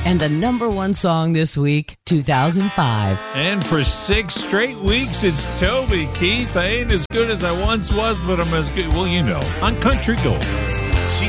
And the number one song this week, 2005. And for 6 straight weeks, it's Toby Keith. I ain't as good as I once was, but I'm as good. Well, you know, on Country Gold.